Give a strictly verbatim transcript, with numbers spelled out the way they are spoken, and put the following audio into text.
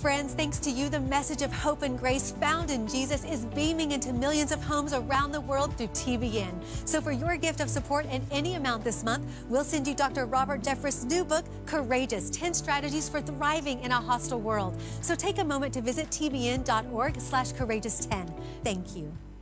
Friends, thanks to you, the message of hope and grace found in Jesus is beaming into millions of homes around the world through T B N. So for your gift of support in any amount this month, we'll send you Doctor Robert Jeffress' new book, Courageous, ten Strategies for Thriving in a Hostile World. So take a moment to visit tbn.org slash courageous10. Thank you.